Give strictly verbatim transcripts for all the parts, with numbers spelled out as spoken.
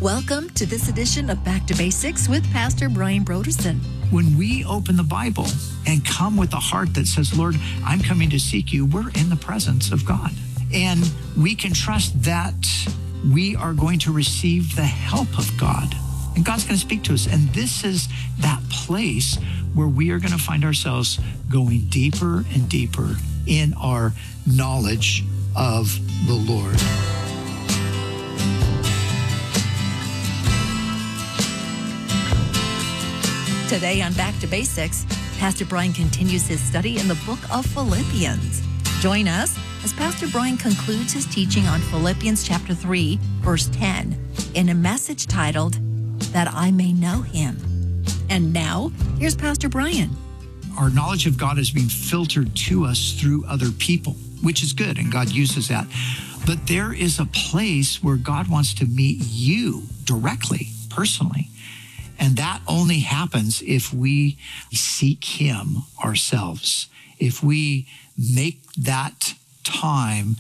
Welcome to this edition of Back to Basics with Pastor Brian Broderson. When we open the Bible and come with a heart that says, Lord, I'm coming to seek you, we're in the presence of God. And we can trust that we are going to receive the help of God. And God's going to speak to us. And this is that place where we are going to find ourselves going deeper and deeper in our knowledge of the Lord. Today on Back to Basics, Pastor Brian continues his study in the book of Philippians. Join us as Pastor Brian concludes his teaching on Philippians chapter three, verse ten, in a message titled, That I May Know Him. And now, here's Pastor Brian. Our knowledge of God is being filtered to us through other people, which is good, and God uses that. But there is a place where God wants to meet you directly, personally. And that only happens if we seek him ourselves, if we make that time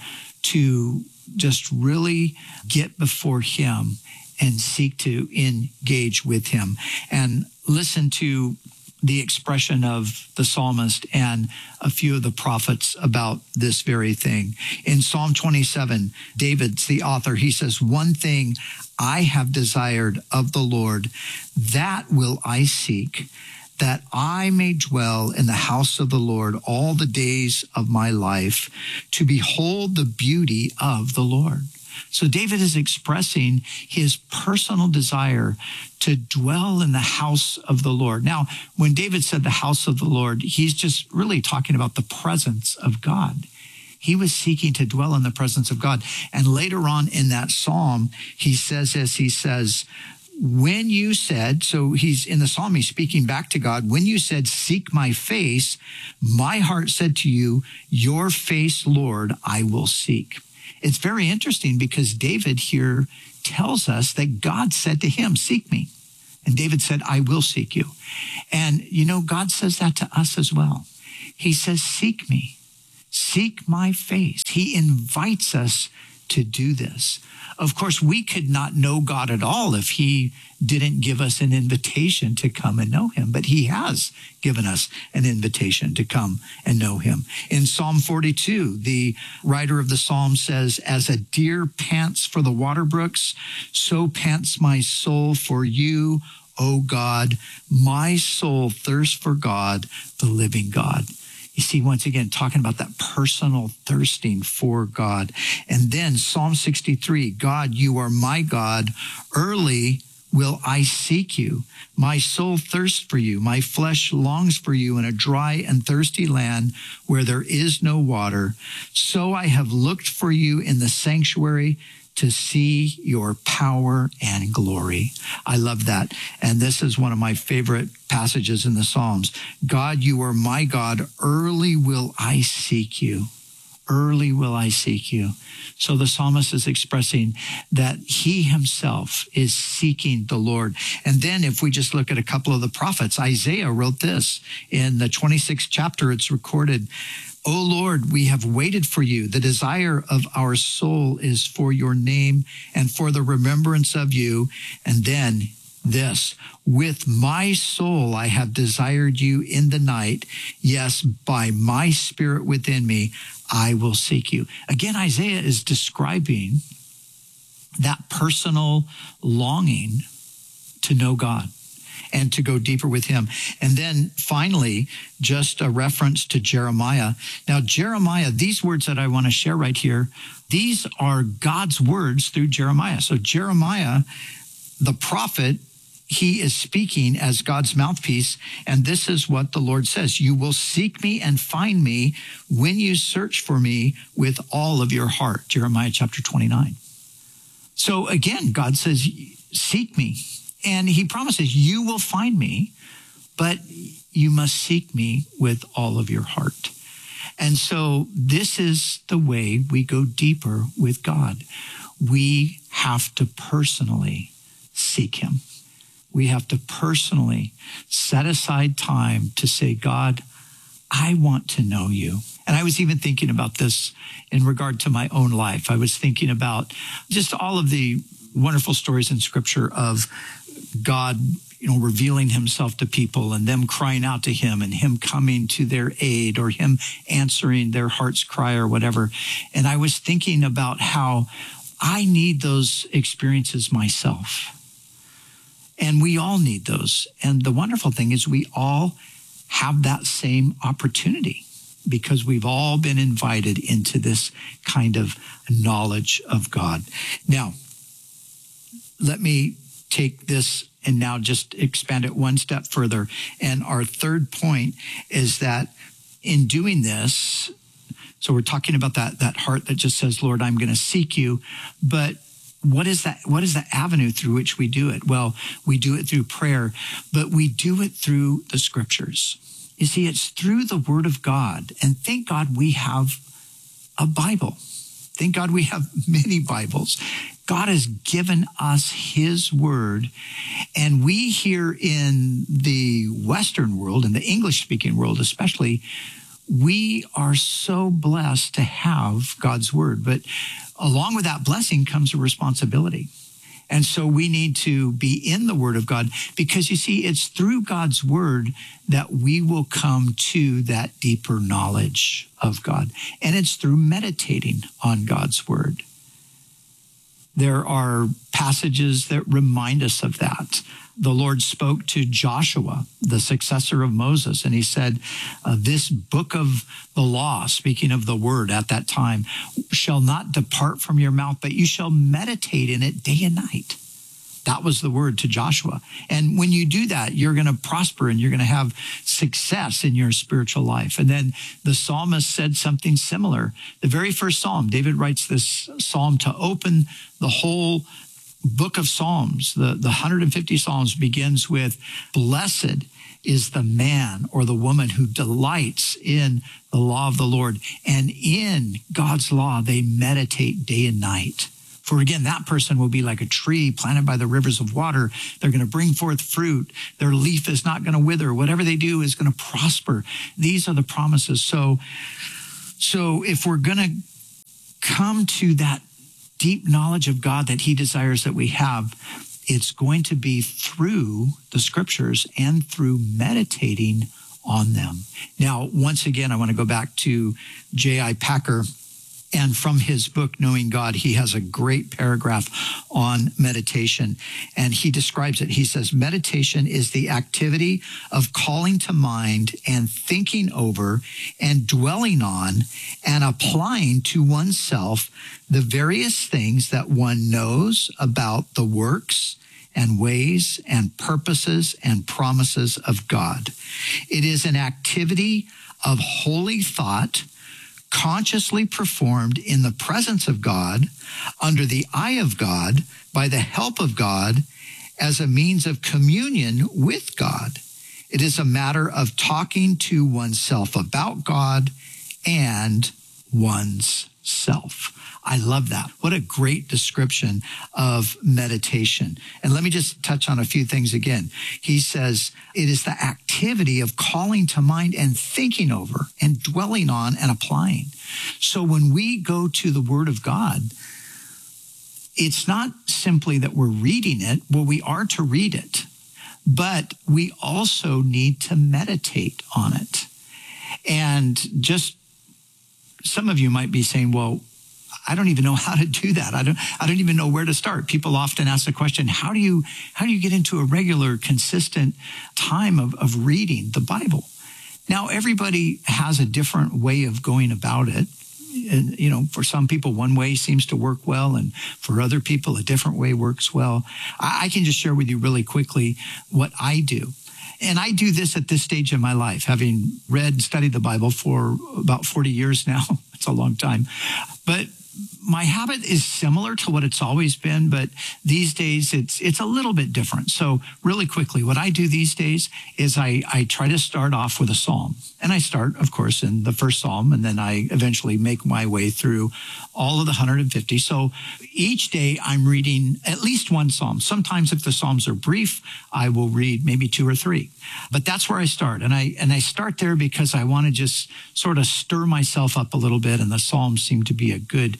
to just really get before him and seek to engage with him. And listen to the expression of the psalmist and a few of the prophets about this very thing. In Psalm twenty-seven, David's the author. He says, one thing I have desired of the Lord, that will I seek, that I may dwell in the house of the Lord all the days of my life, to behold the beauty of the Lord. So David is expressing his personal desire to dwell in the house of the Lord. Now, when David said the house of the Lord, he's just really talking about the presence of God. He was seeking to dwell in the presence of God. And later on in that psalm, he says this, he says, when you said, so he's in the psalm, he's speaking back to God. When you said, seek my face, my heart said to you, your face, Lord, I will seek. It's very interesting because David here tells us that God said to him, seek me. And David said, I will seek you. And, you know, God says that to us as well. He says, seek me, seek my face. He invites us to do this. Of course, we could not know God at all if he didn't give us an invitation to come and know him. But he has given us an invitation to come and know him. In Psalm forty-two, the writer of the psalm says, as a deer pants for the water brooks, so pants my soul for you, O God. My soul thirsts for God, the living God. You see, once again, talking about that personal thirsting for God. And then Psalm sixty-three, God, you are my God. Early will I seek you. My soul thirsts for you. My flesh longs for you in a dry and thirsty land where there is no water. So I have looked for you in the sanctuary to see your power and glory. I love that. And this is one of my favorite passages in the Psalms. God, you are my God. Early will I seek you. Early will I seek you. So the psalmist is expressing that he himself is seeking the Lord. And then if we just look at a couple of the prophets, Isaiah wrote this in the twenty-sixth chapter. It's recorded, O Lord, we have waited for you. The desire of our soul is for your name and for the remembrance of you. And then this, with my soul I have desired you in the night. Yes, by my spirit within me, I will seek you. Again, Isaiah is describing that personal longing to know God and to go deeper with him. And then finally, just a reference to Jeremiah. Now, Jeremiah, these words that I want to share right here, these are God's words through Jeremiah. So Jeremiah, the prophet, he is speaking as God's mouthpiece, and this is what the Lord says. You will seek me and find me when you search for me with all of your heart. Jeremiah chapter twenty-nine. So again, God says, seek me. And he promises you will find me, but you must seek me with all of your heart. And so this is the way we go deeper with God. We have to personally seek him. We have to personally set aside time to say, God, I want to know you. And I was even thinking about this in regard to my own life. I was thinking about just all of the wonderful stories in Scripture of God, you know, revealing himself to people and them crying out to him and him coming to their aid or him answering their heart's cry or whatever. And I was thinking about how I need those experiences myself. And we all need those. And the wonderful thing is we all have that same opportunity because we've all been invited into this kind of knowledge of God. Now, let me take this and now just expand it one step further. And our third point is that in doing this, so we're talking about that, that heart that just says, Lord, I'm going to seek you. But what is that? What is the avenue through which we do it? Well, we do it through prayer, but we do it through the Scriptures. You see, it's through the Word of God. And thank God we have a Bible. Thank God we have many Bibles. God has given us his word. And we here in the Western world, in the English-speaking world especially, we are so blessed to have God's word. But along with that blessing comes a responsibility. And so we need to be in the word of God because, you see, it's through God's word that we will come to that deeper knowledge of God. And it's through meditating on God's word. There are passages that remind us of that. The Lord spoke to Joshua, the successor of Moses, and he said, uh, this book of the law, speaking of the word at that time, shall not depart from your mouth, but you shall meditate in it day and night. That was the word to Joshua. And when you do that, you're going to prosper and you're going to have success in your spiritual life. And then the psalmist said something similar. The very first psalm, David writes this psalm to open the whole book of Psalms. The, the one hundred fifty Psalms begins with, blessed is the man or the woman who delights in the law of the Lord. And in God's law, they meditate day and night. For again, that person will be like a tree planted by the rivers of water. They're going to bring forth fruit. Their leaf is not going to wither. Whatever they do is going to prosper. These are the promises. So, so if we're going to come to that deep knowledge of God that he desires that we have, it's going to be through the Scriptures and through meditating on them. Now, once again, I want to go back to J I Packer. And from his book, Knowing God, he has a great paragraph on meditation. And he describes it. He says, meditation is the activity of calling to mind and thinking over and dwelling on and applying to oneself the various things that one knows about the works and ways and purposes and promises of God. It is an activity of holy thought, consciously performed in the presence of God, under the eye of God, by the help of God, as a means of communion with God. It is a matter of talking to oneself about God and one's self. I love that. What a great description of meditation. And let me just touch on a few things again. He says it is the activity of calling to mind and thinking over and dwelling on and applying. So when we go to the Word of God, it's not simply that we're reading it. Well, we are to read it, but we also need to meditate on it. And just some of you might be saying, well, I don't even know how to do that. I don't, I don't even know where to start. People often ask the question, how do you, how do you get into a regular, consistent time of, of reading the Bible? Now, everybody has a different way of going about it. And, you know, for some people, one way seems to work well, and for other people, a different way works well. I, I can just share with you really quickly what I do. And I do this at this stage in my life, having read and studied the Bible for about forty years now. It's a long time. But my habit is similar to what it's always been, but these days it's it's a little bit different. So really quickly, what I do these days is I, I try to start off with a psalm. And I start, of course, in the first psalm, and then I eventually make my way through all of the one hundred fifty. So each day I'm reading at least one psalm. Sometimes if the psalms are brief, I will read maybe two or three. But that's where I start. And I and I start there because I want to just sort of stir myself up a little bit, and the psalms seem to be a good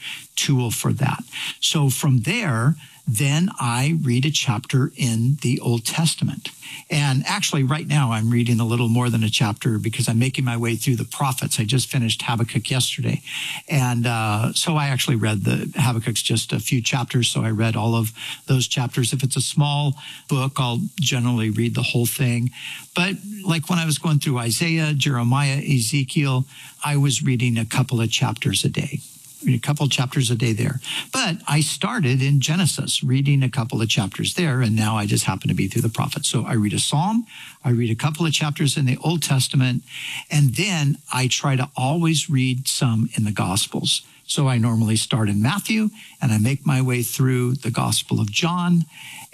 tool for that. So from there, then I read a chapter in the Old Testament. And actually right now I'm reading a little more than a chapter because I'm making my way through the prophets. I just finished Habakkuk yesterday. And uh, so I actually read the Habakkuk's just a few chapters. So I read all of those chapters. If it's a small book, I'll generally read the whole thing. But like when I was going through Isaiah, Jeremiah, Ezekiel, I was reading a couple of chapters a day. A couple of chapters a day there. But I started in Genesis, reading a couple of chapters there, and now I just happen to be through the prophets. So I read a psalm, I read a couple of chapters in the Old Testament, and then I try to always read some in the Gospels. So I normally start in Matthew, and I make my way through the Gospel of John,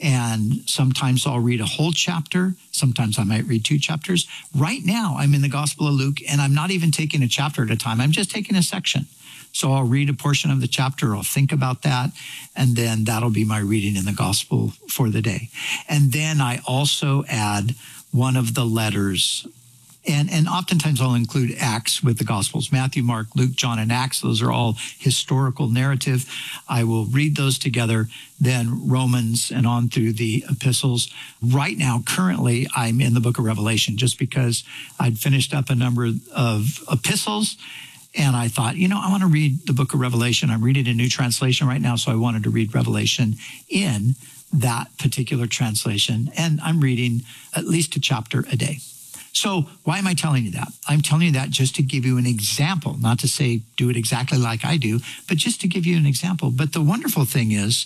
and sometimes I'll read a whole chapter. Sometimes I might read two chapters. Right now, I'm in the Gospel of Luke, and I'm not even taking a chapter at a time. I'm just taking a section. So I'll read a portion of the chapter, I'll think about that, and then that'll be my reading in the gospel for the day. And then I also add one of the letters, and, and oftentimes I'll include Acts with the gospels, Matthew, Mark, Luke, John, and Acts. Those are all historical narrative. I will read those together, then Romans and on through the epistles. Right now, currently, I'm in the book of Revelation just because I'd finished up a number of epistles. And I thought, you know, I want to read the book of Revelation. I'm reading a new translation right now, so I wanted to read Revelation in that particular translation. And I'm reading at least a chapter a day. So why am I telling you that? I'm telling you that just to give you an example, not to say do it exactly like I do, but just to give you an example. But the wonderful thing is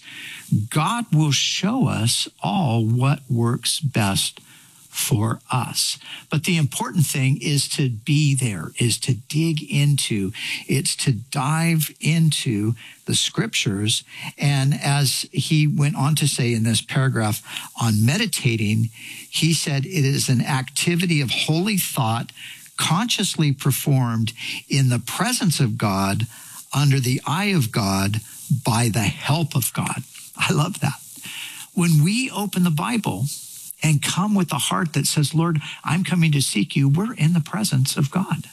God will show us all what works best for us. But the important thing is to be there, is to dig into, it's to dive into the scriptures. And as he went on to say in this paragraph on meditating, he said it is an activity of holy thought consciously performed in the presence of God, under the eye of God, by the help of God. I love that. When we open the Bible and come with a heart that says, Lord, I'm coming to seek you, we're in the presence of God.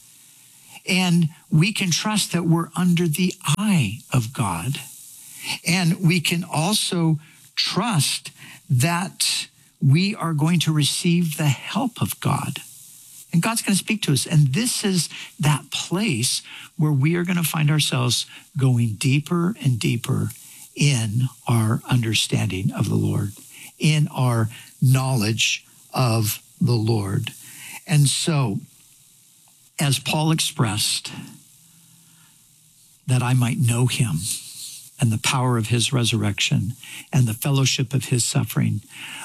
And we can trust that we're under the eye of God. And we can also trust that we are going to receive the help of God. And God's going to speak to us. And this is that place where we are going to find ourselves going deeper and deeper in our understanding of the Lord, in our knowledge of the Lord. And so, as Paul expressed, that I might know him and the power of his resurrection and the fellowship of his suffering,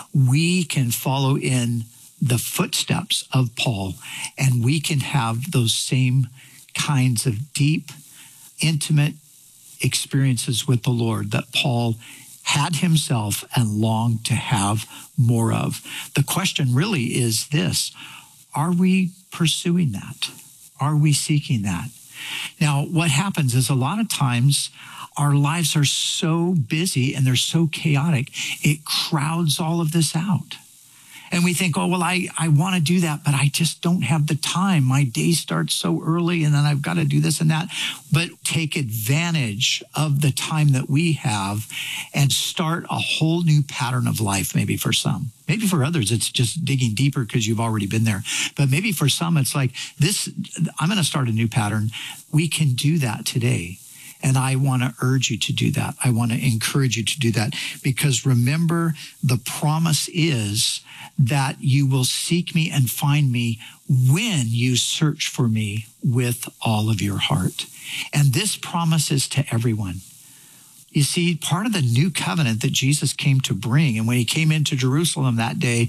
we can follow in the footsteps of Paul, and we can have those same kinds of deep, intimate experiences with the Lord that Paul had himself and longed to have more of. The question really is this: are we pursuing that? Are we seeking that? Now, what happens is a lot of times our lives are so busy and they're so chaotic, it crowds all of this out. And we think, oh, well, I, I want to do that, but I just don't have the time. My day starts so early and then I've got to do this and that. But take advantage of the time that we have and start a whole new pattern of life, maybe for some. Maybe for others, it's just digging deeper because you've already been there. But maybe for some, it's like this, I'm going to start a new pattern. We can do that today. And I want to urge you to do that. I want to encourage you to do that, because remember, the promise is that you will seek me and find me when you search for me with all of your heart. And this promise is to everyone. You see, part of the new covenant that Jesus came to bring, and when he came into Jerusalem that day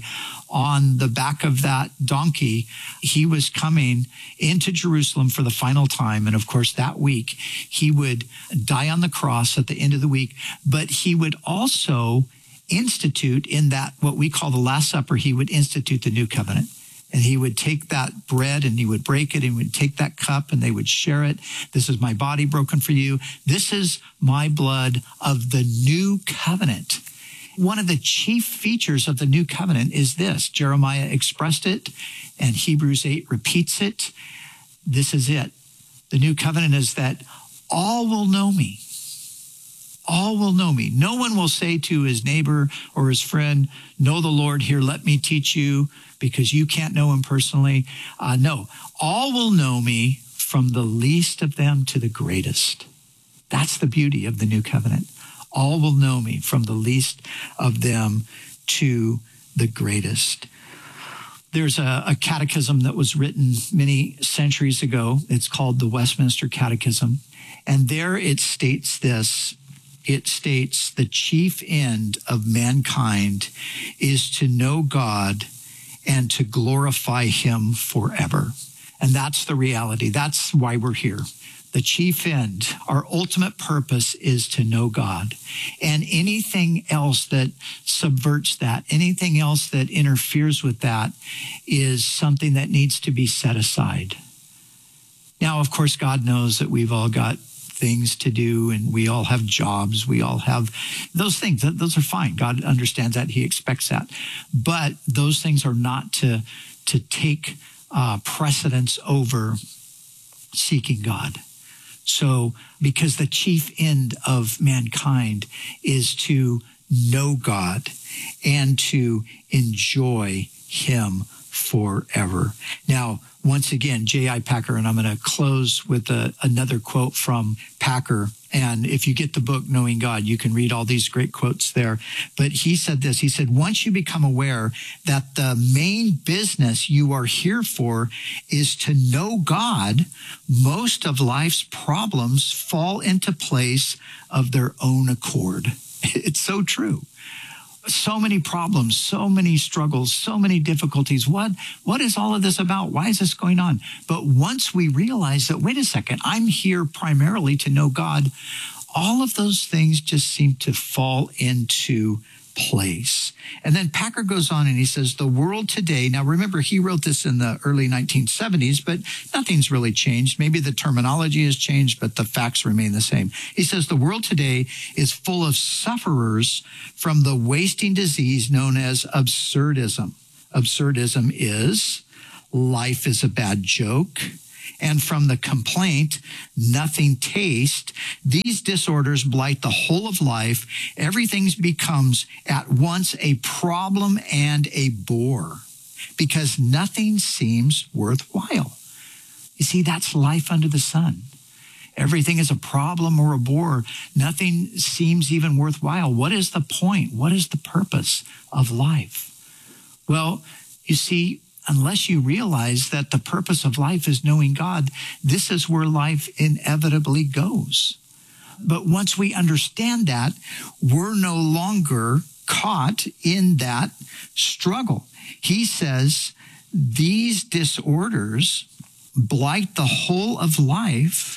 on the back of that donkey, he was coming into Jerusalem for the final time. And of course, that week, he would die on the cross at the end of the week, but he would also institute in that, what we call the Last Supper, he would institute the new covenant. And he would take that bread and he would break it, and he would take that cup and they would share it. This is my body broken for you. This is my blood of the new covenant. One of the chief features of the new covenant is this. Jeremiah expressed it, and Hebrews eight repeats it. This is it. The new covenant is that all will know me. All will know me. No one will say to his neighbor or his friend, know the Lord, here, let me teach you, because you can't know him personally. Uh, no, all will know me, from the least of them to the greatest. That's the beauty of the new covenant. All will know me, from the least of them to the greatest. There's a, a catechism that was written many centuries ago. It's called the Westminster Catechism. And there it states this. It states the chief end of mankind is to know God and to glorify him forever. And that's the reality. That's why we're here. The chief end, our ultimate purpose, is to know God. And anything else that subverts that, anything else that interferes with that, is something that needs to be set aside. Now, of course, God knows that we've all got things to do, and we all have jobs. We all have those things. Those are fine. God understands that. He expects that. But those things are not to, to take uh, precedence over seeking God. So, because the chief end of mankind is to know God and to enjoy him forever. Now, once again, J I. Packer, and I'm going to close with a, another quote from Packer. And if you get the book, Knowing God, you can read all these great quotes there. But he said this, he said, once you become aware that the main business you are here for is to know God, most of life's problems fall into place of their own accord. It's so true. So many problems, so many struggles, so many difficulties. What, what is all of this about? Why is this going on? But once we realize that, wait a second, I'm here primarily to know God, all of those things just seem to fall into place. And then Packer goes on and he says, the world today, now remember, he wrote this in the early nineteen seventies, but nothing's really changed. Maybe the terminology has changed, but the facts remain the same. He says, the world today is full of sufferers from the wasting disease known as absurdism. Absurdism is life is a bad joke. And from the complaint, nothing taste, these disorders blight the whole of life. Everything becomes at once a problem and a bore, because nothing seems worthwhile. You see, that's life under the sun. Everything is a problem or a bore. Nothing seems even worthwhile. What is the point? What is the purpose of life? Well, you see, unless you realize that the purpose of life is knowing God, this is where life inevitably goes. But once we understand that, we're no longer caught in that struggle. He says these disorders blight the whole of life.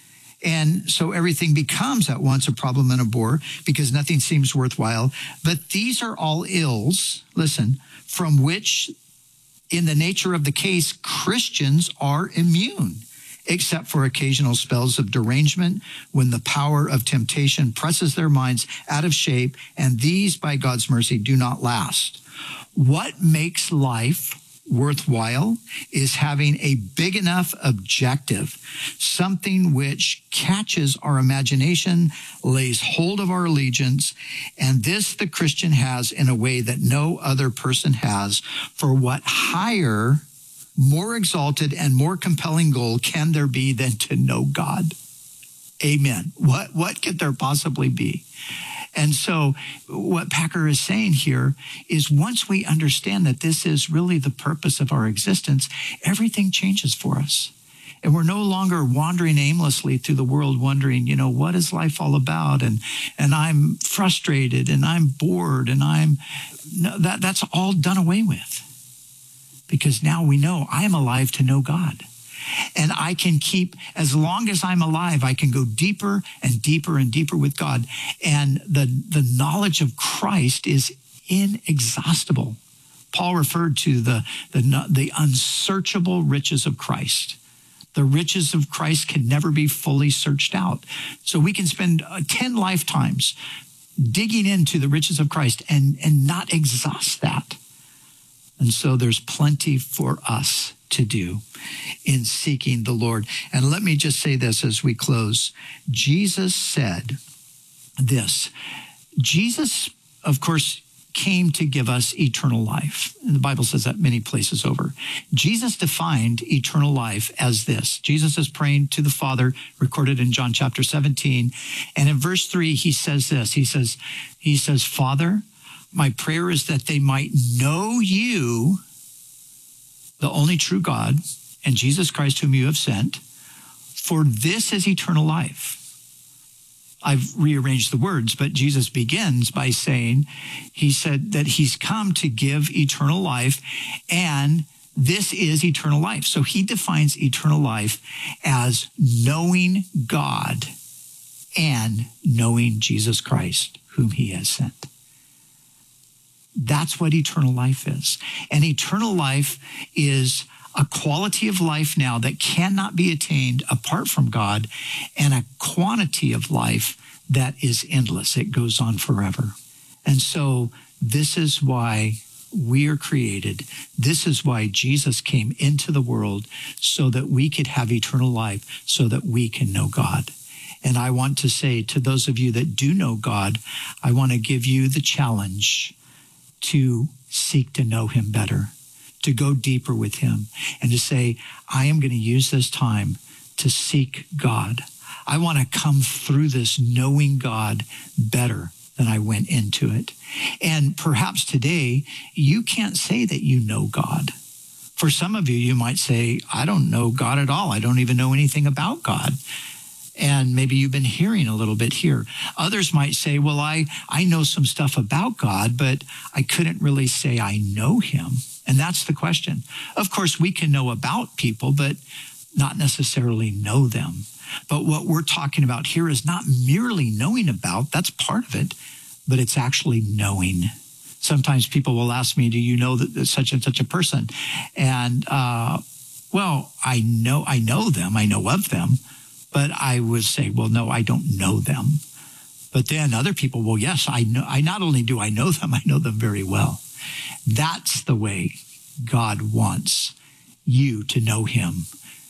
And so everything becomes at once a problem and a bore, because nothing seems worthwhile. But these are all ills, listen, from which in the nature of the case, Christians are immune, except for occasional spells of derangement when the power of temptation presses their minds out of shape, and these, by God's mercy, do not last. What makes life worthwhile is having a big enough objective, something which catches our imagination, lays hold of our allegiance, and this the Christian has in a way that no other person has. For what higher, more exalted, and more compelling goal can there be than to know God? Amen. What, what could there possibly be? And so what Packer is saying here is once we understand that this is really the purpose of our existence, everything changes for us. And we're no longer wandering aimlessly through the world wondering, you know, what is life all about? And and I'm frustrated and I'm bored and I'm, no, that that's all done away with. Because now we know I am alive to know God. And I can keep, as long as I'm alive, I can go deeper and deeper and deeper with God. And the, the knowledge of Christ is inexhaustible. Paul referred to the, the, the unsearchable riches of Christ. The riches of Christ can never be fully searched out. So we can spend ten lifetimes digging into the riches of Christ and, and not exhaust that. And so there's plenty for us to do in seeking the Lord. And let me just say this as we close. Jesus said this. Jesus, of course, came to give us eternal life. And the Bible says that many places over. Jesus defined eternal life as this. Jesus is praying to the Father, recorded in John chapter seventeen. And in verse three, he says this. He says, he says, Father, my prayer is that they might know you, the only true God, and Jesus Christ whom you have sent, for this is eternal life. I've rearranged the words, but Jesus begins by saying, he said that he's come to give eternal life, and this is eternal life. So he defines eternal life as knowing God and knowing Jesus Christ, whom he has sent. That's what eternal life is. And eternal life is a quality of life now that cannot be attained apart from God, and a quantity of life that is endless. It goes on forever. And so this is why we are created. This is why Jesus came into the world, so that we could have eternal life, so that we can know God. And I want to say to those of you that do know God, I want to give you the challenge to seek to know him better, to go deeper with him, and to say, I am going to use this time to seek God. I want to come through this knowing God better than I went into it. And perhaps today, you can't say that you know God. For some of you, you might say, I don't know God at all. I don't even know anything about God. And maybe you've been hearing a little bit here. Others might say, well, I, I know some stuff about God, but I couldn't really say I know him. And that's the question. Of course, we can know about people, but not necessarily know them. But what we're talking about here is not merely knowing about, that's part of it, but it's actually knowing. Sometimes people will ask me, do you know that such and such a person? And, uh, well, I know, I know them, I know of them. But I would say, well, no, I don't know them. But then other people, well, yes, I know. I not only do I know them, I know them very well. That's the way God wants you to know him.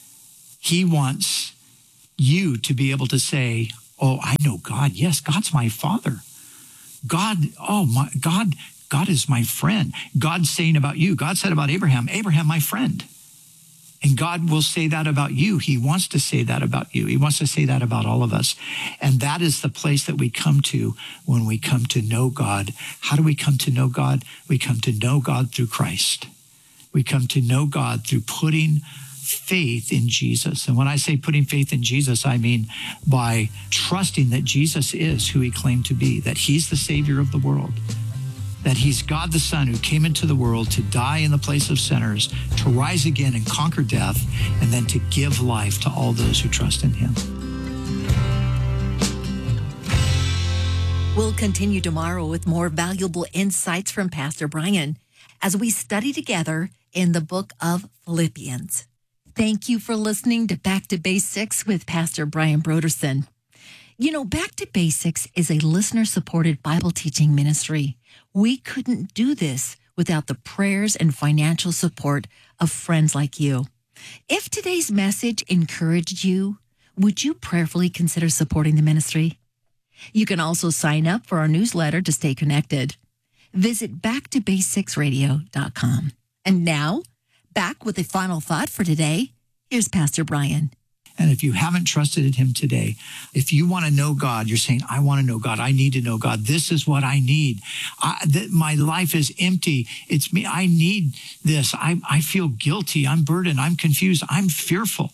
He wants you to be able to say, oh, I know God. Yes, God's my Father. God, oh, my God, God is my friend. God's saying about you. God said about Abraham, Abraham, my friend. And God will say that about you. He wants to say that about you. He wants to say that about all of us. And that is the place that we come to when we come to know God. How do we come to know God? We come to know God through Christ. We come to know God through putting faith in Jesus. And when I say putting faith in Jesus, I mean by trusting that Jesus is who he claimed to be, that he's the Savior of the world, that he's God the Son who came into the world to die in the place of sinners, to rise again and conquer death, and then to give life to all those who trust in him. We'll continue tomorrow with more valuable insights from Pastor Brian as we study together in the book of Philippians. Thank you for listening to Back to Basics with Pastor Brian Brodersen. You know, Back to Basics is a listener-supported Bible teaching ministry. We couldn't do this without the prayers and financial support of friends like you. If today's message encouraged you, would you prayerfully consider supporting the ministry? You can also sign up for our newsletter to stay connected. Visit back to basics radio dot com. And now, back with a final thought for today, here's Pastor Brian. And if you haven't trusted in him today, if you want to know God, you're saying, I want to know God. I need to know God. This is what I need. I, th- my life is empty. It's me. I need this. I, I feel guilty. I'm burdened. I'm confused. I'm fearful.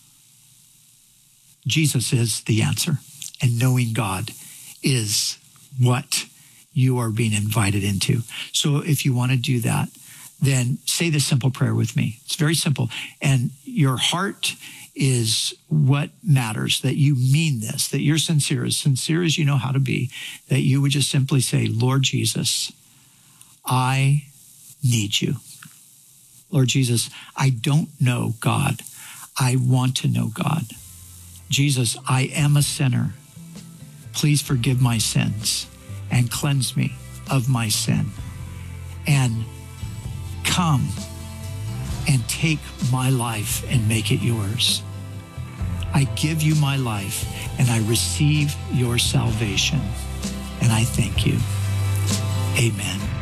Jesus is the answer. And knowing God is what you are being invited into. So if you want to do that, then say this simple prayer with me. It's very simple. And your heart is what matters, that you mean this, that you're sincere, as sincere as you know how to be, that you would just simply say, Lord Jesus, I need you. Lord Jesus, I don't know God. I want to know God. Jesus, I am a sinner. Please forgive my sins and cleanse me of my sin. And come and take my life and make it yours. I give you my life and I receive your salvation. And I thank you. Amen.